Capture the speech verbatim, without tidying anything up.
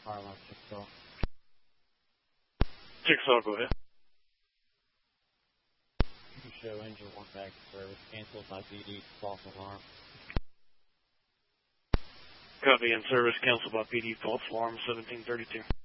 Fire alarm Chickasaw. Chickasaw, go ahead. You show engine one back to service. Cancel by P D. False alarm. Copy in service. Cancel by P D. False alarm seventeen thirty-two.